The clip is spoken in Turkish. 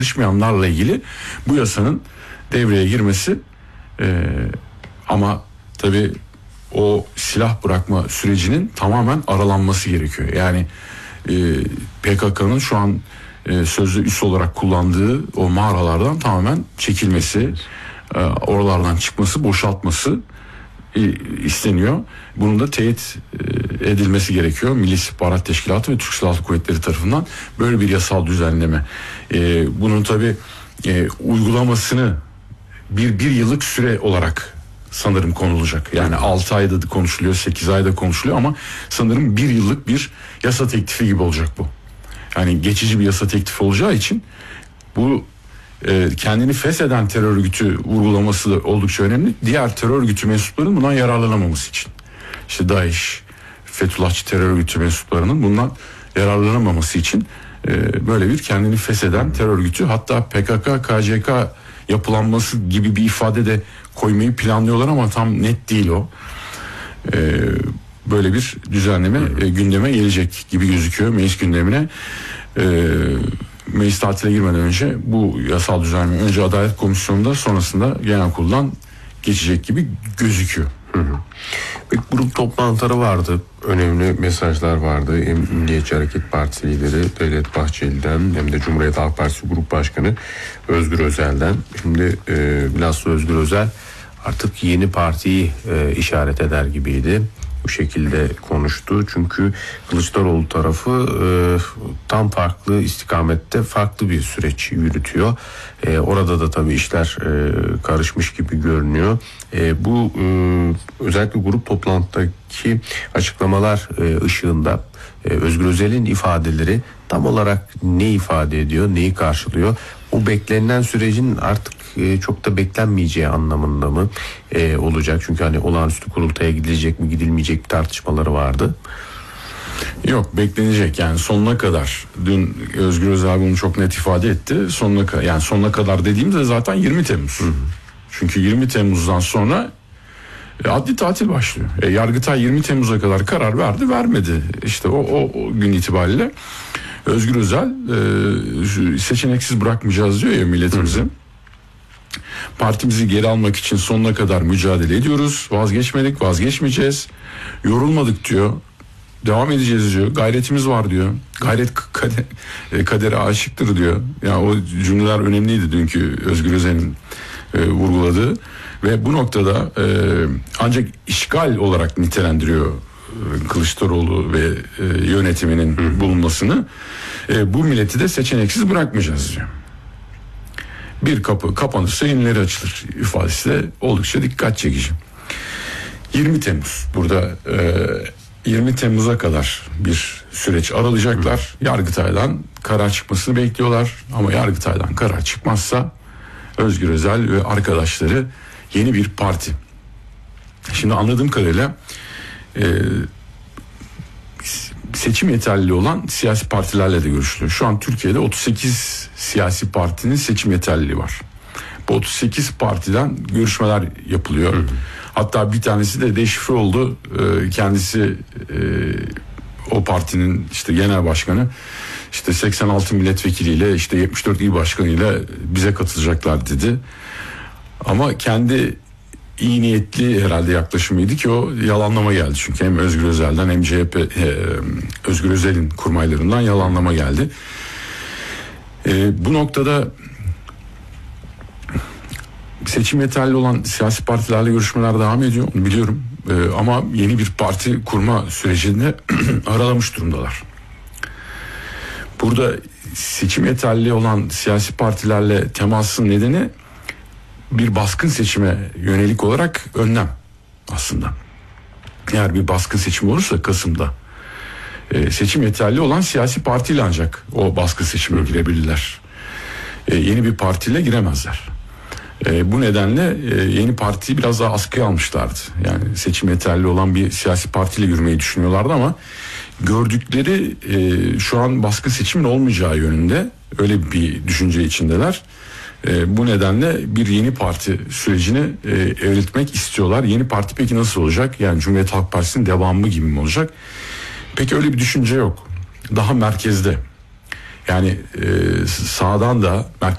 çalışmayanlarla ilgili bu yasanın devreye girmesi ama tabii o silah bırakma sürecinin tamamen aralanması gerekiyor. Yani PKK'nın şu an sözlü üs olarak kullandığı o mağaralardan tamamen çekilmesi, oralardan çıkması, boşaltması isteniyor. Bunun da teyit edilmesi gerekiyor. Milli İstihbarat Teşkilatı ve Türk Silahlı Kuvvetleri tarafından böyle bir yasal düzenleme. Bunun tabii uygulamasını bir yıllık süre olarak sanırım konulacak. Yani 6 ayda da konuşuluyor, 8 ayda konuşuluyor ama sanırım 1 yıllık bir yasa teklifi gibi olacak bu. Yani geçici bir yasa teklifi olacağı için bu kendini fesheden terör örgütü vurgulaması da oldukça önemli. Diğer terör örgütü mensuplarının bundan yararlanamaması için. İşte DAEŞ, Fethullahçı terör örgütü mensuplarının bundan yararlanamaması için böyle bir kendini fesheden terör örgütü, hatta PKK, KCK yapılanması gibi bir ifade de koymayı planlıyorlar ama tam net değil o. Böyle bir düzenleme gündeme gelecek gibi gözüküyor, meclis gündemine. Meclis tatile girmeden önce bu yasal düzenleme önce Adalet Komisyonu'nda, sonrasında Genel Kurul'dan geçecek gibi gözüküyor. Bir grup toplantıları vardı. Önemli mesajlar vardı. Hem Milliyetçi Hareket Partisi lideri Devlet Bahçeli'den hem de Cumhuriyet Halk Partisi Grup Başkanı Özgür Özel'den. Şimdi bilhassa Özgür Özel artık yeni partiyi işaret eder gibiydi. Bu şekilde konuştu. Çünkü Kılıçdaroğlu tarafı tam farklı istikamette farklı bir süreç yürütüyor. Orada da tabii işler karışmış gibi görünüyor. Bu özellikle grup toplantıdaki açıklamalar ışığında Özgür Özel'in ifadeleri tam olarak ne ifade ediyor, neyi karşılıyor? O beklenen sürecin artık çok da beklenmeyeceği anlamında mı olacak? Çünkü hani olağanüstü kurultaya gidilecek mi, gidilmeyecek mi tartışmaları vardı. Yok, beklenecek yani sonuna kadar. Dün Özgür Özel bunu çok net ifade etti. Sonuna kadar dediğimde zaten 20 Temmuz. Çünkü 20 Temmuz'dan sonra adli tatil başlıyor. Yargıtay 20 Temmuz'a kadar karar vermedi. İşte o gün itibariyle Özgür Özel seçeneksiz bırakmayacağız diyor ya milletimizi. Partimizi geri almak için sonuna kadar mücadele ediyoruz. Vazgeçmedik, vazgeçmeyeceğiz. Yorulmadık diyor. Devam edeceğiz diyor. Gayretimiz var diyor. Gayret kadere aşıktır diyor. Yani o cümleler önemliydi dünkü Özgür Özel'in vurguladığı. Ve bu noktada ancak işgal olarak nitelendiriyor Kılıçdaroğlu ve yönetiminin bulunmasını. Bu milleti de seçeneksiz bırakmayacağız diyor. Bir kapı kapanırsa yenileri açılır ifadesi de oldukça dikkat çekici. 20 Temmuz burada 20 Temmuz'a kadar bir süreç aralayacaklar. Yargıtay'dan karar çıkmasını bekliyorlar ama Yargıtay'dan karar çıkmazsa Özgür Özel ve arkadaşları yeni bir parti. Şimdi anladığım kadarıyla seçim yeterliliği olan siyasi partilerle de görüşülüyor. Şu an Türkiye'de 38 siyasi partinin seçim yeterliliği var. Bu 38 partiden görüşmeler yapılıyor. Hatta bir tanesi de deşifre oldu. Kendisi o partinin işte genel başkanı, işte 86 milletvekiliyle, işte 74 il başkanıyla bize katılacaklar dedi. Ama kendi iyi niyetli herhalde yaklaşımıydı ki o yalanlama geldi. Çünkü hem Özgür Özel'den hem CHP Özgür Özel'in kurmaylarından yalanlama geldi. Bu noktada seçim yeterli olan siyasi partilerle görüşmeler devam ediyor, onu biliyorum. Ama yeni bir parti kurma sürecinde aralamış durumdalar. Burada seçim yeterli olan siyasi partilerle temasın nedeni bir baskın seçime yönelik olarak önlem aslında. Eğer bir baskın seçim olursa Kasım'da seçim yeterli olan siyasi partiyle ancak o baskın seçime girebilirler. Yeni bir partiyle giremezler. Bu nedenle yeni partiyi biraz daha askıya almışlardı. Yani seçim yeterli olan bir siyasi partiyle yürümeyi düşünüyorlardı ama gördükleri şu an baskın seçimin olmayacağı yönünde, öyle bir düşünce içindeler. Bu nedenle bir yeni parti sürecini evriltmek istiyorlar. Yeni parti peki nasıl olacak? Yani Cumhuriyet Halk Partisi'nin devamı gibi mi olacak? Peki öyle bir düşünce yok. Daha merkezde. Yani sağdan da merkez